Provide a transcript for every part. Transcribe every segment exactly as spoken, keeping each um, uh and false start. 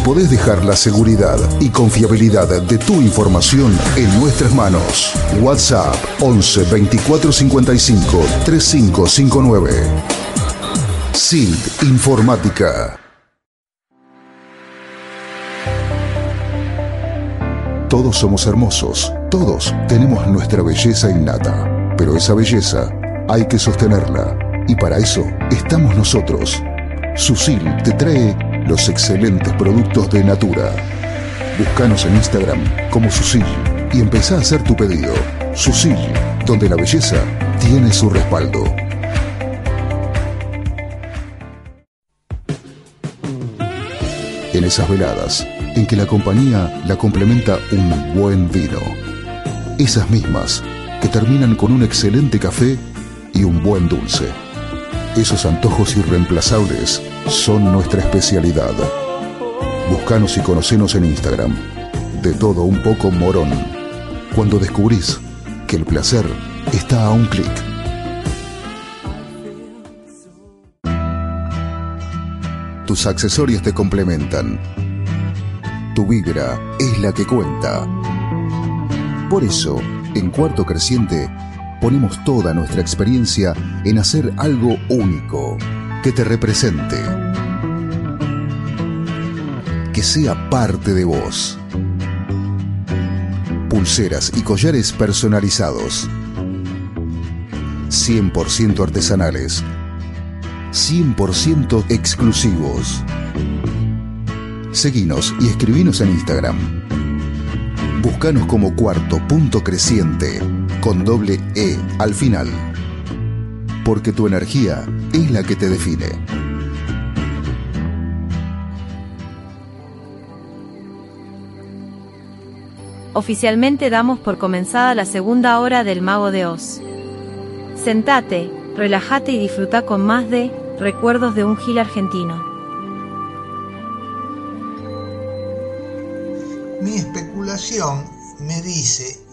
podés dejar la seguridad y confiabilidad de tu información en nuestras manos. WhatsApp once veinticuatro cincuenta y cinco treinta y cinco cincuenta y nueve. S I L T Informática. Todos somos hermosos, todos tenemos nuestra belleza innata, pero esa belleza hay que sostenerla, y para eso estamos nosotros. Susil te trae los excelentes productos de Natura. Búscanos en Instagram como Susil y empezá a hacer tu pedido. Susil, donde la belleza tiene su respaldo. En esas veladas en que la compañía la complementa un buen vino. Esas mismas que terminan con un excelente café y un buen dulce. Esos antojos irreemplazables son nuestra especialidad. Búscanos y conocenos en Instagram. De todo un poco Morón. Cuando descubrís que el placer está a un clic. Tus accesorios te complementan. Tu vibra es la que cuenta. Por eso, en Cuarto Creciente, ponemos toda nuestra experiencia en hacer algo único, que te represente, que sea parte de vos. Pulseras y collares personalizados, cien por ciento artesanales, cien por ciento exclusivos. Seguinos y escribinos en Instagram. Búscanos como Cuarto Punto Creciente, con doble E al final. Porque tu energía es la que te define. Oficialmente damos por comenzada la segunda hora del Mago de Oz. Sentate, relájate y disfruta con más de Recuerdos de un Gil Argentino. Mi especulación me dice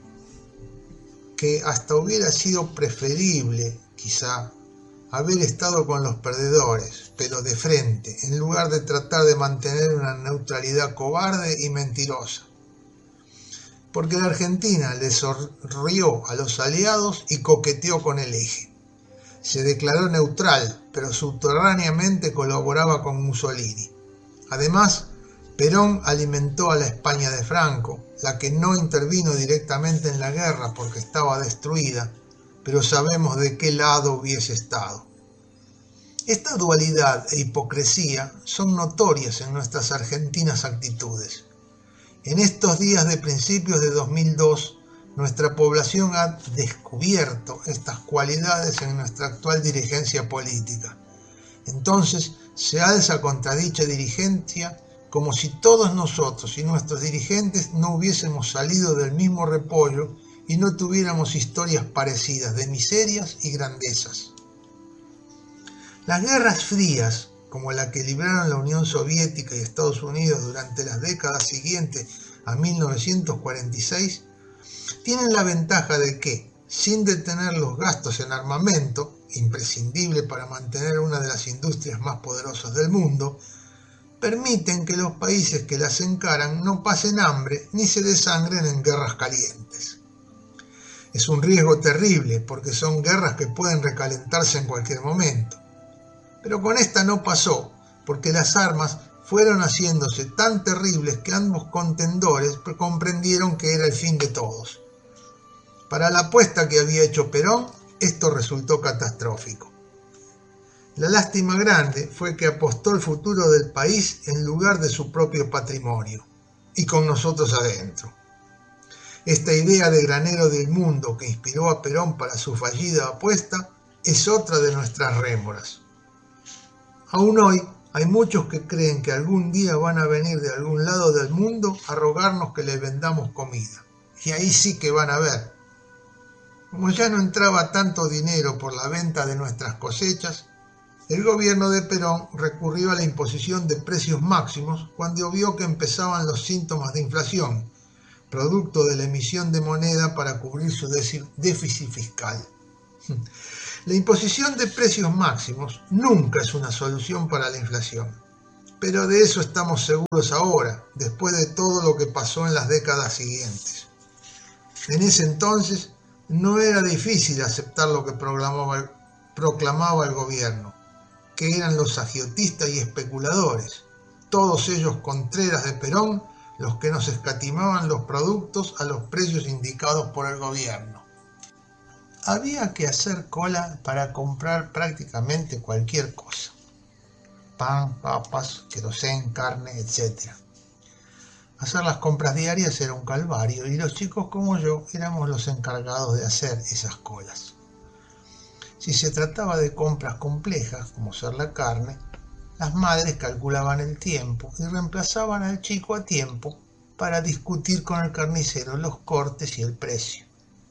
que hasta hubiera sido preferible, quizá, haber estado con los perdedores, pero de frente, en lugar de tratar de mantener una neutralidad cobarde y mentirosa. Porque la Argentina le sonrió a los aliados y coqueteó con el eje. Se declaró neutral, pero subterráneamente colaboraba con Mussolini. Además, Perón alimentó a la España de Franco, la que no intervino directamente en la guerra porque estaba destruida, pero sabemos de qué lado hubiese estado. Esta dualidad e hipocresía son notorias en nuestras argentinas actitudes. En estos días de principios de dos mil dos, nuestra población ha descubierto estas cualidades en nuestra actual dirigencia política. Entonces se alza contra dicha dirigencia como si todos nosotros y nuestros dirigentes no hubiésemos salido del mismo repollo y no tuviéramos historias parecidas de miserias y grandezas. Las guerras frías, como la que libraron la Unión Soviética y Estados Unidos durante las décadas siguientes a mil novecientos cuarenta y seis, tienen la ventaja de que, sin detener los gastos en armamento, imprescindible para mantener una de las industrias más poderosas del mundo, permiten que los países que las encaran no pasen hambre ni se desangren en guerras calientes. Es un riesgo terrible porque son guerras que pueden recalentarse en cualquier momento. Pero con esta no pasó, porque las armas fueron haciéndose tan terribles que ambos contendores comprendieron que era el fin de todos. Para la apuesta que había hecho Perón, esto resultó catastrófico. La lástima grande fue que apostó el futuro del país en lugar de su propio patrimonio, y con nosotros adentro. Esta idea de granero del mundo que inspiró a Perón para su fallida apuesta es otra de nuestras rémoras. Aún hoy hay muchos que creen que algún día van a venir de algún lado del mundo a rogarnos que les vendamos comida, y ahí sí que van a ver. Como ya no entraba tanto dinero por la venta de nuestras cosechas, el gobierno de Perón recurrió a la imposición de precios máximos cuando vio que empezaban los síntomas de inflación, producto de la emisión de moneda para cubrir su déficit fiscal. La imposición de precios máximos nunca es una solución para la inflación. Pero de eso estamos seguros ahora, después de todo lo que pasó en las décadas siguientes. En ese entonces no era difícil aceptar lo que proclamaba, proclamaba el gobierno, que eran los agiotistas y especuladores, todos ellos contreras de Perón, los que nos escatimaban los productos a los precios indicados por el gobierno. Había que hacer cola para comprar prácticamente cualquier cosa: pan, papas, querosén, carne, etcétera. Hacer las compras diarias era un calvario y los chicos como yo éramos los encargados de hacer esas colas. Si se trataba de compras complejas, como ser la carne, las madres calculaban el tiempo y reemplazaban al chico a tiempo para discutir con el carnicero los cortes y el precio.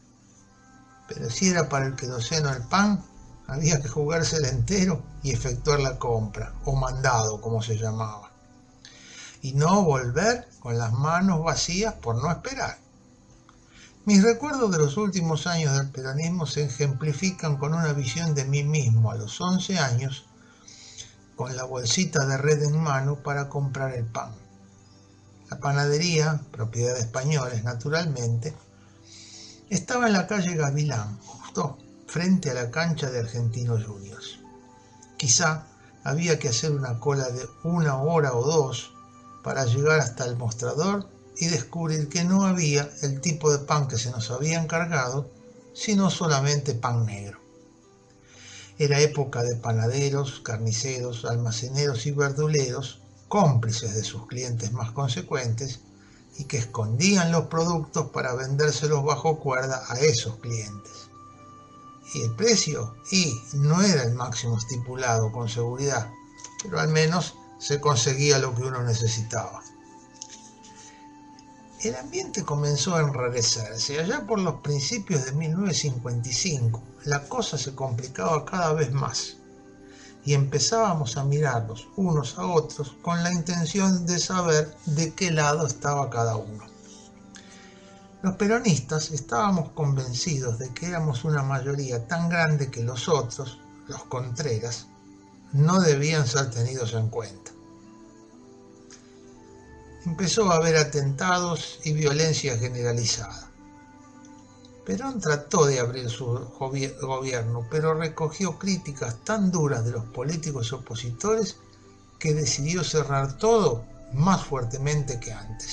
Pero si era para el querosén o el pan, había que jugársela entero y efectuar la compra, o mandado, como se llamaba. Y no volver con las manos vacías por no esperar. Mis recuerdos de los últimos años del peronismo se ejemplifican con una visión de mí mismo a los once años, con la bolsita de red en mano para comprar el pan. La panadería, propiedad de españoles naturalmente, estaba en la calle Gavilán, justo frente a la cancha de Argentinos Juniors. Quizá había que hacer una cola de una hora o dos para llegar hasta el mostrador y descubrir que no había el tipo de pan que se nos había encargado, sino solamente pan negro. Era época de panaderos, carniceros, almaceneros y verduleros, cómplices de sus clientes más consecuentes, y que escondían los productos para vendérselos bajo cuerda a esos clientes. ¿Y el precio? Y no era el máximo estipulado con seguridad, pero al menos se conseguía lo que uno necesitaba. El ambiente comenzó a enrarecerse. Allá por los principios de mil novecientos cincuenta y cinco, la cosa se complicaba cada vez más y empezábamos a mirarnos unos a otros con la intención de saber de qué lado estaba cada uno. Los peronistas estábamos convencidos de que éramos una mayoría tan grande que los otros, los contreras, no debían ser tenidos en cuenta. Empezó a haber atentados y violencia generalizada. Perón trató de abrir su gobierno, pero recogió críticas tan duras de los políticos opositores que decidió cerrar todo más fuertemente que antes.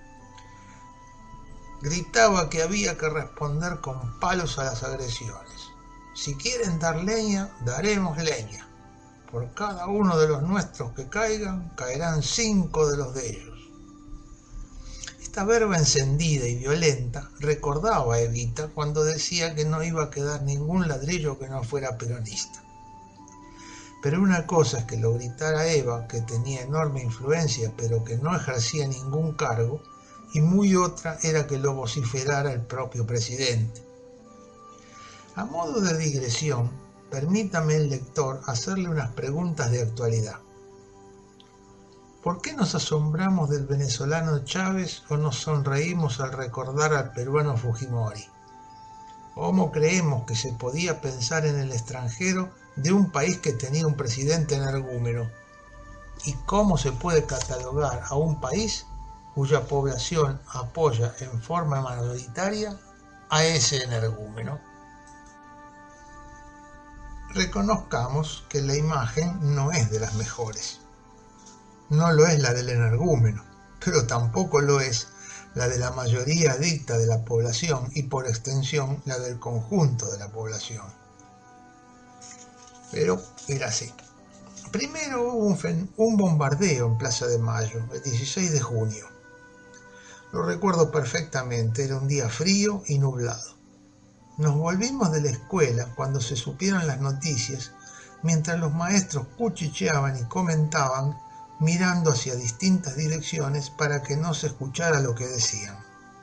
Gritaba que había que responder con palos a las agresiones. Si quieren dar leña, daremos leña. Por cada uno de los nuestros que caigan, caerán cinco de los de ellos. Esta verba encendida y violenta recordaba a Evita cuando decía que no iba a quedar ningún ladrillo que no fuera peronista. Pero una cosa es que lo gritara Eva, que tenía enorme influencia pero que no ejercía ningún cargo, y muy otra era que lo vociferara el propio presidente. A modo de digresión, permítame el lector hacerle unas preguntas de actualidad. ¿Por qué nos asombramos del venezolano Chávez o nos sonreímos al recordar al peruano Fujimori? ¿Cómo creemos que se podía pensar en el extranjero de un país que tenía un presidente energúmeno? ¿Y cómo se puede catalogar a un país cuya población apoya en forma mayoritaria a ese energúmeno? Reconozcamos que la imagen no es de las mejores. No lo es la del energúmeno, pero tampoco lo es la de la mayoría adicta de la población y por extensión la del conjunto de la población. Pero era así. Primero hubo un, un bombardeo en Plaza de Mayo, el dieciséis de junio. Lo recuerdo perfectamente, era un día frío y nublado. Nos volvimos de la escuela cuando se supieron las noticias, mientras los maestros cuchicheaban y comentaban, mirando hacia distintas direcciones para que no se escuchara lo que decían.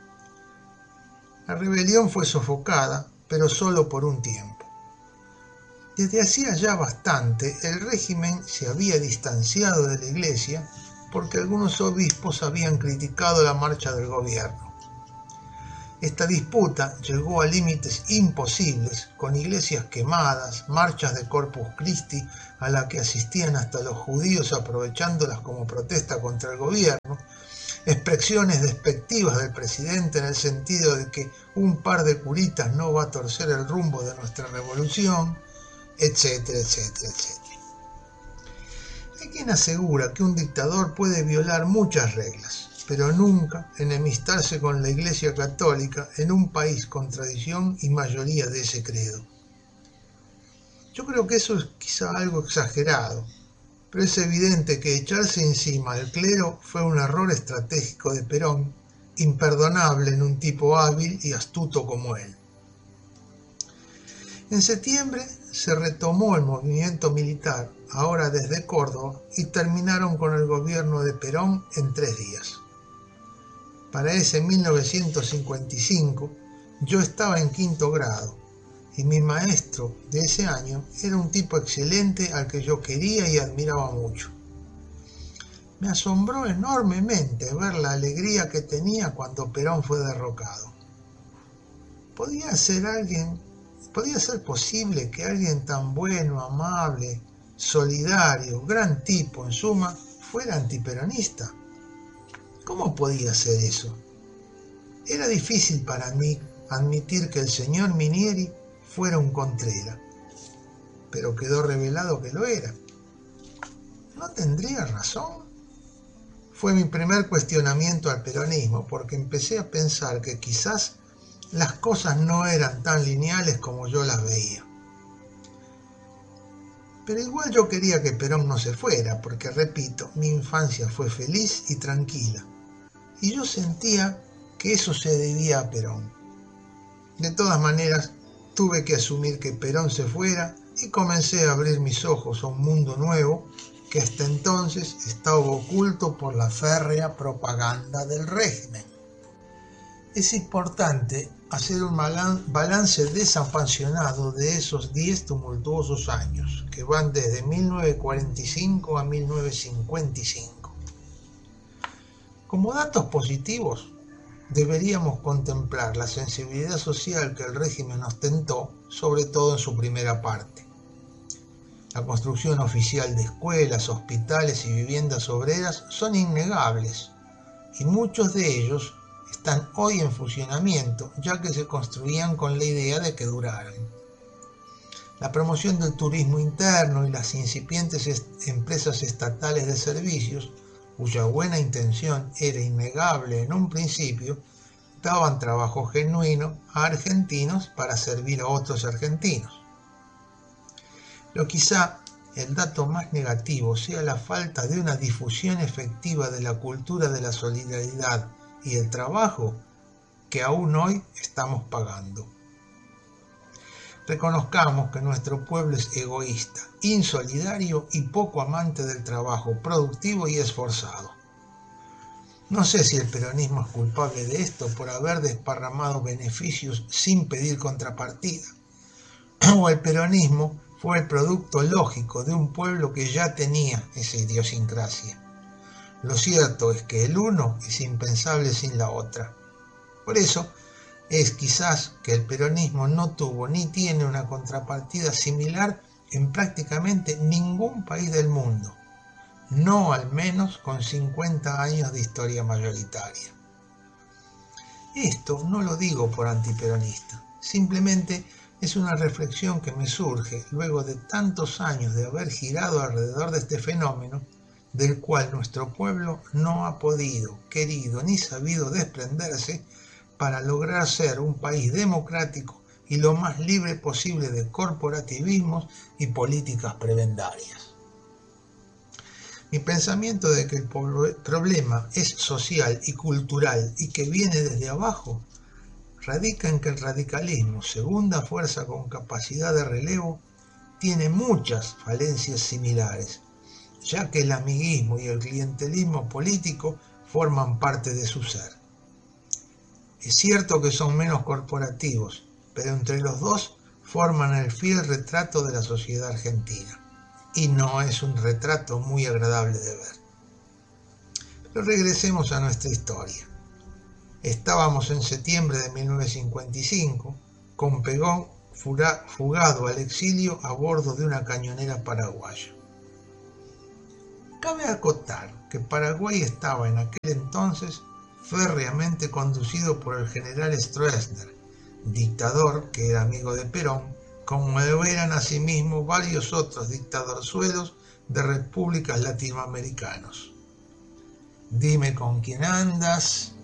La rebelión fue sofocada, pero solo por un tiempo. Desde hacía ya bastante, el régimen se había distanciado de la iglesia porque algunos obispos habían criticado la marcha del gobierno. Esta disputa llegó a límites imposibles, con iglesias quemadas, marchas de Corpus Christi a la que asistían hasta los judíos aprovechándolas como protesta contra el gobierno, expresiones despectivas del presidente en el sentido de que un par de curitas no va a torcer el rumbo de nuestra revolución, etcétera, etcétera, etcétera. Hay quien asegura que un dictador puede violar muchas reglas, pero nunca enemistarse con la Iglesia Católica en un país con tradición y mayoría de ese credo. Yo creo que eso es quizá algo exagerado, pero es evidente que echarse encima al clero fue un error estratégico de Perón, imperdonable en un tipo hábil y astuto como él. En septiembre se retomó el movimiento militar, ahora desde Córdoba, y terminaron con el gobierno de Perón en tres días. Para ese mil novecientos cincuenta y cinco yo estaba en quinto grado y mi maestro de ese año era un tipo excelente al que yo quería y admiraba mucho. Me asombró enormemente ver la alegría que tenía cuando Perón fue derrocado. ¿Podía ser alguien, podía ser posible que alguien tan bueno, amable, solidario, gran tipo, en suma, fuera antiperonista? ¿Cómo podía ser eso? Era difícil para mí admitir que el señor Minieri fuera un contrera, pero quedó revelado que lo era. ¿No tendría razón? Fue mi primer cuestionamiento al peronismo, porque empecé a pensar que quizás las cosas no eran tan lineales como yo las veía. Pero igual yo quería que Perón no se fuera, porque, repito, mi infancia fue feliz y tranquila. Y yo sentía que eso se debía a Perón. De todas maneras, tuve que asumir que Perón se fuera y comencé a abrir mis ojos a un mundo nuevo que hasta entonces estaba oculto por la férrea propaganda del régimen. Es importante hacer un balance desapasionado de esos diez tumultuosos años, que van desde mil novecientos cuarenta y cinco a mil novecientos cincuenta y cinco. Como datos positivos, deberíamos contemplar la sensibilidad social que el régimen ostentó, sobre todo en su primera parte. La construcción oficial de escuelas, hospitales y viviendas obreras son innegables, y muchos de ellos están hoy en funcionamiento, ya que se construían con la idea de que duraran. La promoción del turismo interno y las incipientes est- empresas estatales de servicios, cuya buena intención era innegable en un principio, daban trabajo genuino a argentinos para servir a otros argentinos. Pero quizá el dato más negativo sea la falta de una difusión efectiva de la cultura de la solidaridad y el trabajo que aún hoy estamos pagando. Reconozcamos que nuestro pueblo es egoísta, insolidario y poco amante del trabajo productivo y esforzado. No sé si el peronismo es culpable de esto por haber desparramado beneficios sin pedir contrapartida, o el peronismo fue el producto lógico de un pueblo que ya tenía esa idiosincrasia. Lo cierto es que el uno es impensable sin la otra. Por eso es quizás que el peronismo no tuvo ni tiene una contrapartida similar en prácticamente ningún país del mundo, no al menos con cincuenta años de historia mayoritaria. Esto no lo digo por antiperonista, simplemente es una reflexión que me surge luego de tantos años de haber girado alrededor de este fenómeno, del cual nuestro pueblo no ha podido, querido ni sabido desprenderse para lograr ser un país democrático y lo más libre posible de corporativismos y políticas prebendarias. Mi pensamiento de que el problema es social y cultural y que viene desde abajo radica en que el radicalismo, segunda fuerza con capacidad de relevo, tiene muchas falencias similares, ya que el amiguismo y el clientelismo político forman parte de su ser. Es cierto que son menos corporativos, pero entre los dos forman el fiel retrato de la sociedad argentina, y no es un retrato muy agradable de ver. Pero regresemos a nuestra historia. Estábamos en septiembre de mil novecientos cincuenta y cinco, con Pegón fugado al exilio a bordo de una cañonera paraguaya. Cabe acotar que Paraguay estaba en aquel entonces férreamente conducido por el general Stroessner, dictador que era amigo de Perón, como lo eran asimismo varios otros dictadorzuelos de repúblicas latinoamericanas. Dime con quién andas,